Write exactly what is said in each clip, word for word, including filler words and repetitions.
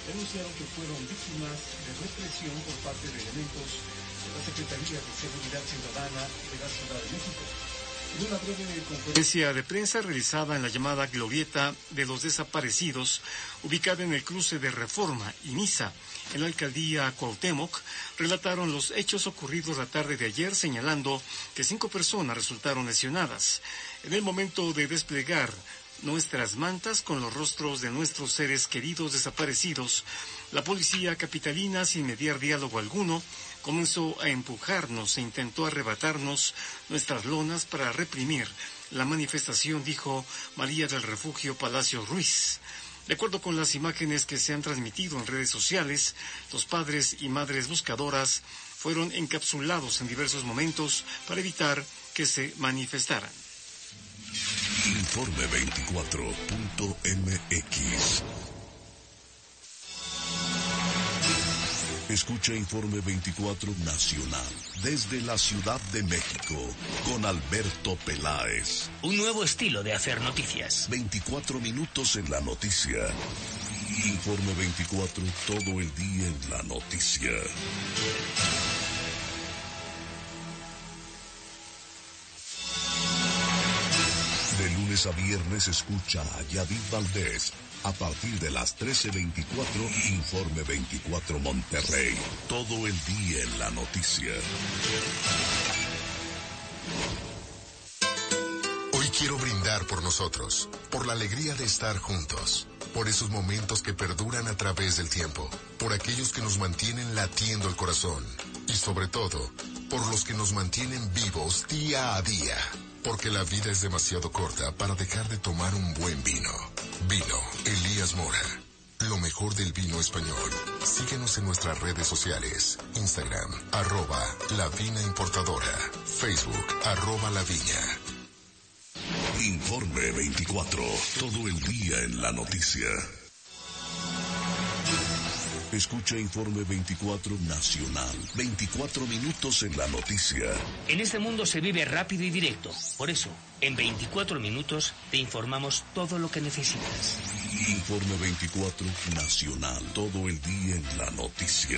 denunciaron que fueron víctimas de represión por parte de elementos de la Secretaría de Seguridad Ciudadana de la Ciudad de México. En una breve conferencia de prensa realizada en la llamada Glorieta de los Desaparecidos, ubicada en el cruce de Reforma y Niza, en la alcaldía Cuauhtémoc, relataron los hechos ocurridos la tarde de ayer, señalando que cinco personas resultaron lesionadas. En el momento de desplegar nuestras mantas con los rostros de nuestros seres queridos desaparecidos, la policía capitalina, sin mediar diálogo alguno, comenzó a empujarnos e intentó arrebatarnos nuestras lonas para reprimir la manifestación, dijo María del Refugio Palacio Ruiz. De acuerdo con las imágenes que se han transmitido en redes sociales, los padres y madres buscadoras fueron encapsulados en diversos momentos para evitar que se manifestaran. Informe veinticuatro punto m x. Escucha Informe veinticuatro Nacional desde la Ciudad de México con Alberto Peláez. Un nuevo estilo de hacer noticias. veinticuatro minutos en la noticia. Informe veinticuatro, todo el día en la noticia. De lunes a viernes escucha a Yadid Valdés. A partir de las trece veinticuatro, Informe veinticuatro Monterrey. Todo el día en la noticia. Hoy quiero brindar por nosotros, por la alegría de estar juntos, por esos momentos que perduran a través del tiempo, por aquellos que nos mantienen latiendo el corazón y sobre todo, por los que nos mantienen vivos día a día. Porque la vida es demasiado corta para dejar de tomar un buen vino. Vino Elías Mora. Lo mejor del vino español. Síguenos en nuestras redes sociales. Instagram, arroba La Vina Importadora. Facebook, arroba La Viña. Informe veinticuatro. Todo el día en la noticia. Escucha Informe veinticuatro Nacional. veinticuatro minutos en la noticia. En este mundo se vive rápido y directo. Por eso, en veinticuatro minutos te informamos todo lo que necesitas. Informe veinticuatro Nacional. Todo el día en la noticia.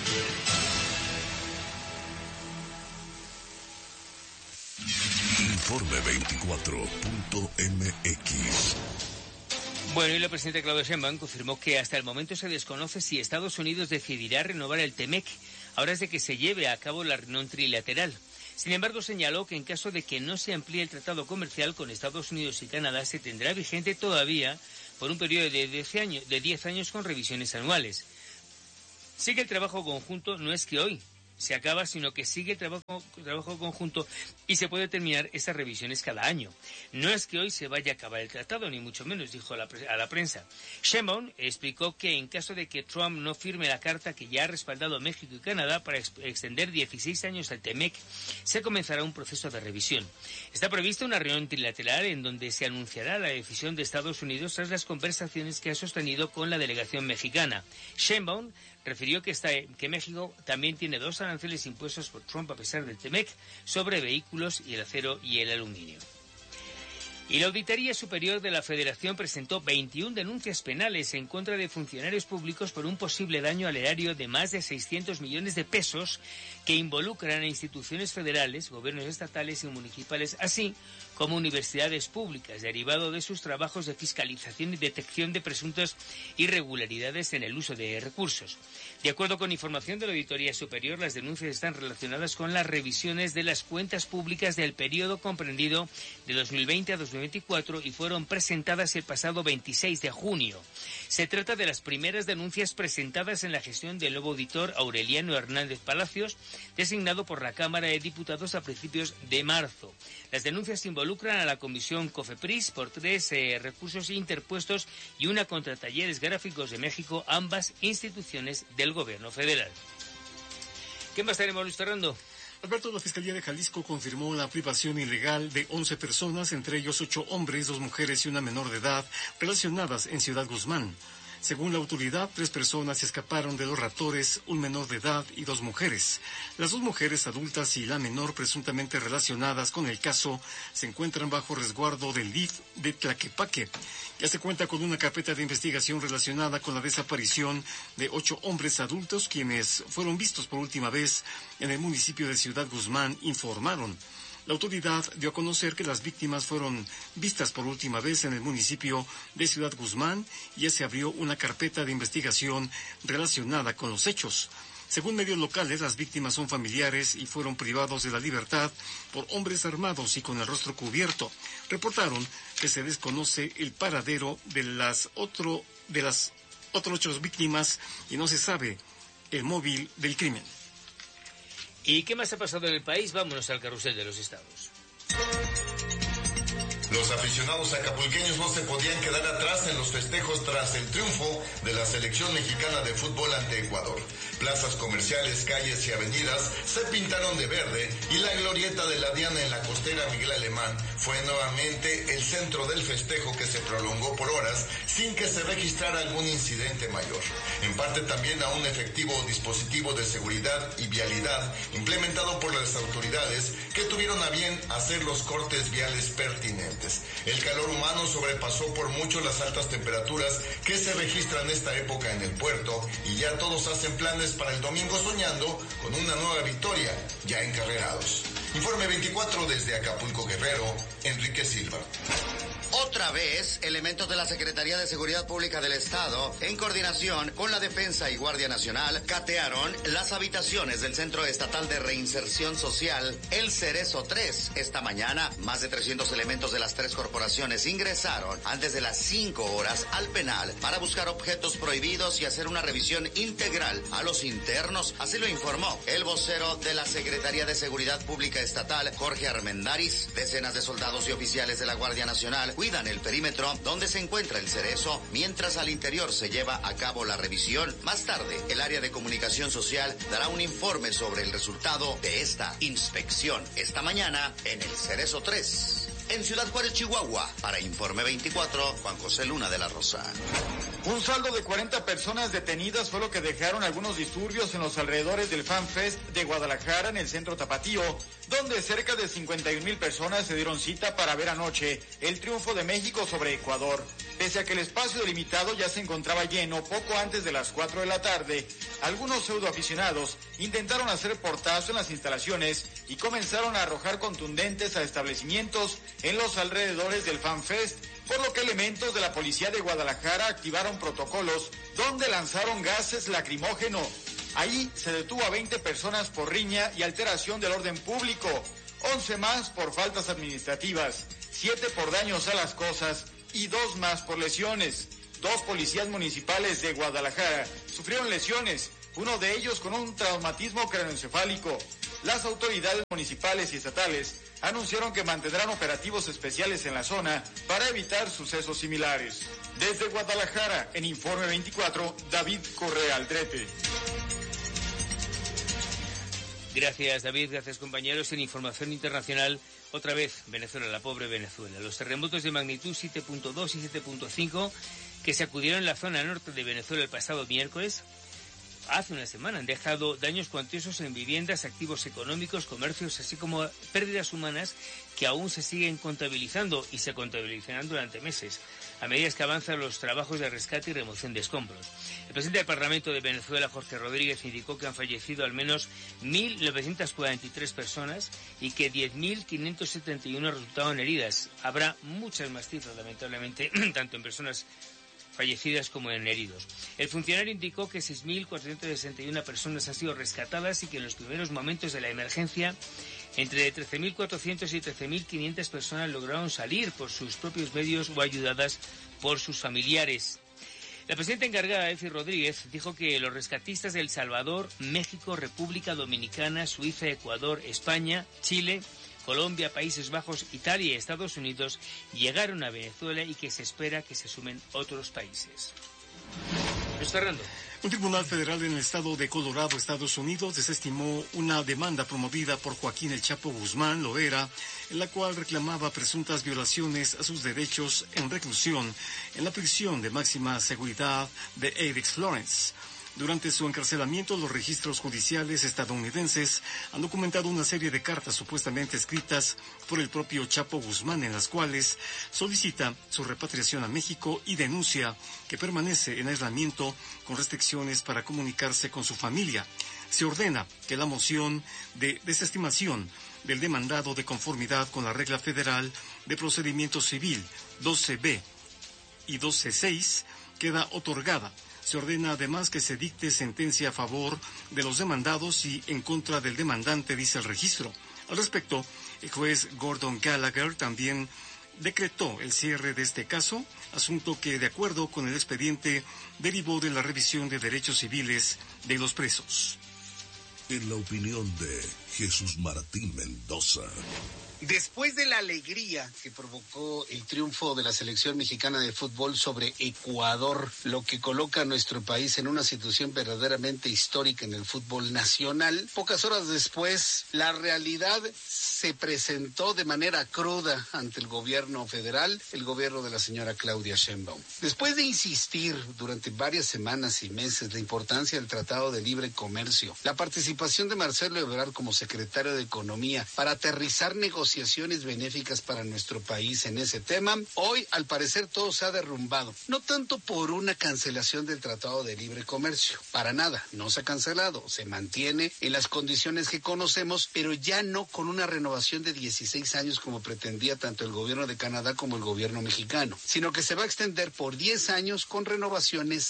Informe veinticuatro punto m x. Bueno, y la presidenta Claudia Sheinbaum confirmó que hasta el momento se desconoce si Estados Unidos decidirá renovar el TEMEC, ahora es de que se lleve a cabo la reunión trilateral. Sin embargo, señaló que en caso de que no se amplíe el tratado comercial con Estados Unidos y Canadá, se tendrá vigente todavía por un periodo de diez años, de diez años con revisiones anuales. Sigue el trabajo conjunto, no es que hoy se acaba, sino que sigue el trabajo, trabajo conjunto y se puede terminar esas revisiones cada año. No es que hoy se vaya a acabar el tratado, ni mucho menos, dijo a la, a la prensa. Sheinbaum explicó que en caso de que Trump no firme la carta que ya ha respaldado México y Canadá para ex extender dieciséis años al TEMEC, se comenzará un proceso de revisión. Está prevista una reunión trilateral en donde se anunciará la decisión de Estados Unidos tras las conversaciones que ha sostenido con la delegación mexicana. Sheinbaum refirió que, está, que México también tiene dos aranceles impuestos por Trump a pesar del TEMEC sobre vehículos y el acero y el aluminio. Y la Auditoría Superior de la Federación presentó veintiuna denuncias penales en contra de funcionarios públicos por un posible daño al erario de más de seiscientos millones de pesos que involucran a instituciones federales, gobiernos estatales y municipales, así como universidades públicas, derivado de sus trabajos de fiscalización y detección de presuntas irregularidades en el uso de recursos. De acuerdo con información de la Auditoría Superior, las denuncias están relacionadas con las revisiones de las cuentas públicas del periodo comprendido de dos mil veinte a dos mil veinticuatro y fueron presentadas el pasado veintiséis de junio. Se trata de las primeras denuncias presentadas en la gestión del nuevo auditor Aureliano Hernández Palacios, designado por la Cámara de Diputados a principios de marzo. Las denuncias involucran a la Comisión COFEPRIS por tres eh, recursos interpuestos y una contra Talleres Gráficos de México, ambas instituciones del Gobierno federal. ¿Qué más tenemos, Luis Fernando? Alberto, la Fiscalía de Jalisco confirmó la privación ilegal de once personas, entre ellos ocho hombres, dos mujeres y una menor de edad, relacionadas en Ciudad Guzmán. Según la autoridad, tres personas escaparon de los raptores, un menor de edad y dos mujeres. Las dos mujeres adultas y la menor presuntamente relacionadas con el caso se encuentran bajo resguardo del D I F de Tlaquepaque. Ya se cuenta con una carpeta de investigación relacionada con la desaparición de ocho hombres adultos quienes fueron vistos por última vez en el municipio de Ciudad Guzmán, informaron. La autoridad dio a conocer que las víctimas fueron vistas por última vez en el municipio de Ciudad Guzmán y ya se abrió una carpeta de investigación relacionada con los hechos. Según medios locales, las víctimas son familiares y fueron privados de la libertad por hombres armados y con el rostro cubierto. Reportaron que se desconoce el paradero de las otro de las otras ocho víctimas y no se sabe el móvil del crimen. ¿Y qué más ha pasado en el país? Vámonos al carrusel de los estados. Los aficionados acapulqueños no se podían quedar atrás en los festejos tras el triunfo de la selección mexicana de fútbol ante Ecuador. Plazas comerciales, calles y avenidas se pintaron de verde y la glorieta de la Diana en la costera Miguel Alemán fue nuevamente el centro del festejo que se prolongó por horas sin que se registrara algún incidente mayor. En parte también a un efectivo dispositivo de seguridad y vialidad implementado por las autoridades que tuvieron a bien hacer los cortes viales pertinentes. El calor humano sobrepasó por mucho las altas temperaturas que se registran en esta época en el puerto y ya todos hacen planes para el domingo soñando con una nueva victoria ya encarrerados. Informe veinticuatro desde Acapulco, Guerrero, Enrique Silva. Otra vez, elementos de la Secretaría de Seguridad Pública del Estado, en coordinación con la Defensa y Guardia Nacional, catearon las habitaciones del Centro Estatal de Reinserción Social, el Cerezo tres. Esta mañana, más de trescientos elementos de las tres corporaciones ingresaron antes de las cinco horas al penal para buscar objetos prohibidos y hacer una revisión integral a los internos. Así lo informó el vocero de la Secretaría de Seguridad Pública Estatal, Jorge Armendáriz. Decenas de soldados y oficiales de la Guardia Nacional cuidan el perímetro donde se encuentra el Cerezo, mientras al interior se lleva a cabo la revisión. Más tarde, el área de comunicación social dará un informe sobre el resultado de esta inspección. Esta mañana, en el Cerezo tres, en Ciudad Juárez, Chihuahua. Para Informe veinticuatro, Juan José Luna de la Rosa. Un saldo de cuarenta personas detenidas fue lo que dejaron algunos disturbios en los alrededores del Fan Fest de Guadalajara, en el centro tapatío, donde cerca de cincuenta y un mil personas se dieron cita para ver anoche el triunfo de México sobre Ecuador. Pese a que el espacio delimitado ya se encontraba lleno poco antes de las cuatro de la tarde, algunos pseudoaficionados intentaron hacer portazo en las instalaciones y comenzaron a arrojar contundentes a establecimientos en los alrededores del Fan Fest, por lo que elementos de la policía de Guadalajara activaron protocolos donde lanzaron gases lacrimógenos. Ahí se detuvo a veinte personas por riña y alteración del orden público, once más por faltas administrativas, siete por daños a las cosas y dos más por lesiones. Dos policías municipales de Guadalajara sufrieron lesiones, uno de ellos con un traumatismo craneoencefálico. Las autoridades municipales y estatales anunciaron que mantendrán operativos especiales en la zona para evitar sucesos similares. Desde Guadalajara, en Informe veinticuatro, David Correa Aldrete. Gracias, David. Gracias, compañeros. En información internacional, otra vez, Venezuela, la pobre Venezuela. Los terremotos de magnitud siete punto dos y siete punto cinco que sacudieron en la zona norte de Venezuela el pasado miércoles, hace una semana, han dejado daños cuantiosos en viviendas, activos económicos, comercios, así como pérdidas humanas que aún se siguen contabilizando y se contabilizarán durante meses, a medida que avanzan los trabajos de rescate y remoción de escombros. El presidente del Parlamento de Venezuela, Jorge Rodríguez, indicó que han fallecido al menos mil novecientas cuarenta y tres personas y que diez mil quinientas setenta y uno resultaron heridas. Habrá muchas más cifras, lamentablemente, tanto en personas fallecidas como en heridos. El funcionario indicó que seis mil cuatrocientas sesenta y una personas han sido rescatadas y que en los primeros momentos de la emergencia entre trece mil cuatrocientas y trece mil quinientas personas lograron salir por sus propios medios o ayudadas por sus familiares. La presidenta encargada, Delcy Rodríguez, dijo que los rescatistas de El Salvador, México, República Dominicana, Suiza, Ecuador, España, Chile, Colombia, Países Bajos, Italia y Estados Unidos llegaron a Venezuela y que se espera que se sumen otros países. Luis Fernando. Un tribunal federal en el estado de Colorado, Estados Unidos, desestimó una demanda promovida por Joaquín El Chapo Guzmán Loera, en la cual reclamaba presuntas violaciones a sus derechos en reclusión en la prisión de máxima seguridad de Apex, Florence. Durante su encarcelamiento, los registros judiciales estadounidenses han documentado una serie de cartas supuestamente escritas por el propio Chapo Guzmán, en las cuales solicita su repatriación a México y denuncia que permanece en aislamiento con restricciones para comunicarse con su familia. Se ordena que la moción de desestimación del demandado, de conformidad con la regla federal de procedimiento civil doce B y doce seis, queda otorgada. Se ordena además que se dicte sentencia a favor de los demandados y en contra del demandante, dice el registro. Al respecto, el juez Gordon Gallagher también decretó el cierre de este caso, asunto que, de acuerdo con el expediente, derivó de la revisión de derechos civiles de los presos. En la opinión de Jesús Martín Mendoza. Después de la alegría que provocó el triunfo de la selección mexicana de fútbol sobre Ecuador, lo que coloca a nuestro país en una situación verdaderamente histórica en el fútbol nacional, pocas horas después, la realidad se presentó de manera cruda ante el gobierno federal, el gobierno de la señora Claudia Sheinbaum. Después de insistir durante varias semanas y meses la importancia del Tratado de Libre Comercio, la participación de Marcelo Ebrard como secretario de Economía para aterrizar negociaciones benéficas para nuestro país en ese tema, hoy al parecer todo se ha derrumbado. No tanto por una cancelación del Tratado de Libre Comercio, para nada, no se ha cancelado, se mantiene en las condiciones que conocemos, pero ya no con una renovación de dieciséis años como pretendía tanto el gobierno de Canadá como el gobierno mexicano, sino que se va a extender por diez años con renovaciones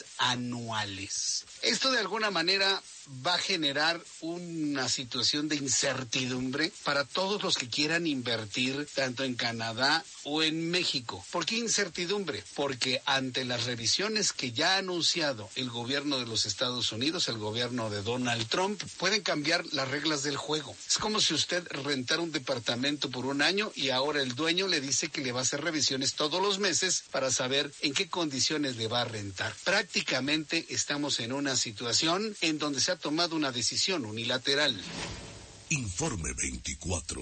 anuales. Esto de alguna manera va a generar una situación de incertidumbre para todos los que quieran invertir tanto en Canadá o en México. ¿Por qué incertidumbre? Porque ante las revisiones que ya ha anunciado el gobierno de los Estados Unidos, el gobierno de Donald Trump, pueden cambiar las reglas del juego. Es como si usted rentara un departamento por un año y ahora el dueño le dice que le va a hacer revisiones todos los meses para saber en qué condiciones le va a rentar. Prácticamente estamos en una situación en donde se ha tomado una decisión unilateral. Informe veinticuatro.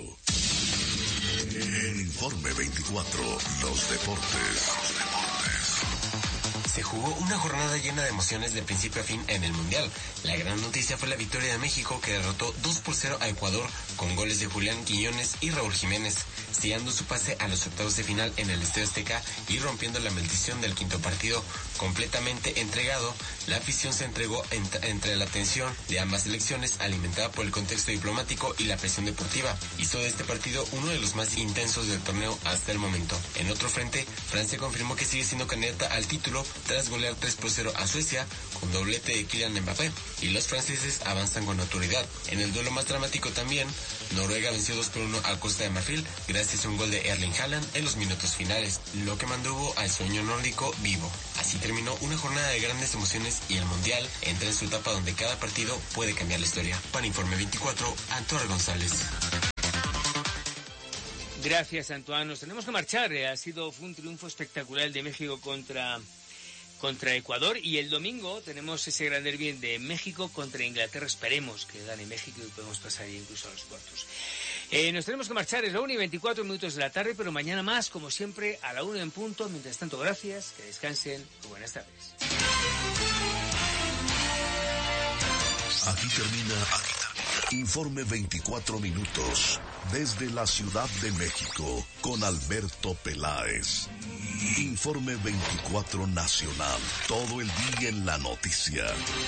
En Informe veinticuatro, los deportes. Los deportes. Se jugó una jornada llena de emociones de principio a fin en el Mundial. La gran noticia fue la victoria de México, que derrotó dos por cero a Ecuador con goles de Julián Quiñones y Raúl Jiménez, sellando su pase a los octavos de final en el Estadio Azteca y rompiendo la maldición del quinto partido. Completamente entregado, la afición se entregó ent- entre la tensión de ambas selecciones, alimentada por el contexto diplomático y la presión deportiva. Hizo de este partido uno de los más intensos del torneo hasta el momento. En otro frente, Francia confirmó que sigue siendo candidata al título tras golear tres por cero a Suecia con doblete de Kylian Mbappé, y los franceses avanzan con autoridad. En el duelo más dramático también, Noruega venció dos por uno a Costa de Marfil gracias a un gol de Erling Haaland en los minutos finales, lo que mantuvo al sueño nórdico vivo. Así terminó una jornada de grandes emociones y el Mundial entra en su etapa donde cada partido puede cambiar la historia. Para Informe veinticuatro, Antonio González. Gracias, Antoine. Nos tenemos que marchar. Ha sido fue un triunfo espectacular el de México contra... contra Ecuador, y el domingo tenemos ese gran derbi de México contra Inglaterra. Esperemos que gane México y podemos pasar incluso a los cuartos. Eh, nos tenemos que marchar, es la una y veinticuatro minutos de la tarde, pero mañana más, como siempre, a la una en punto. Mientras tanto, gracias, que descansen, y buenas tardes. Aquí termina, aquí termina Informe veinticuatro minutos, desde la Ciudad de México, con Alberto Peláez. Informe veinticuatro Nacional, todo el día en la noticia.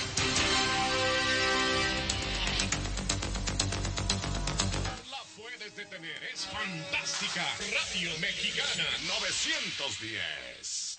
La puedes detener, es fantástica. Radio Mexicana novecientos diez.